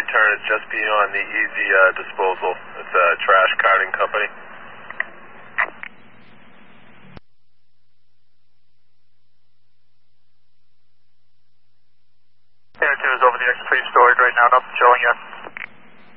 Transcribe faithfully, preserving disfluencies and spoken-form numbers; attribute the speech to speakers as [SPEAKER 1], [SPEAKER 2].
[SPEAKER 1] turn is just beyond the Easy uh, Disposal. It's a trash carting company.
[SPEAKER 2] Air two is over the exit three storage right now, nothing showing yet.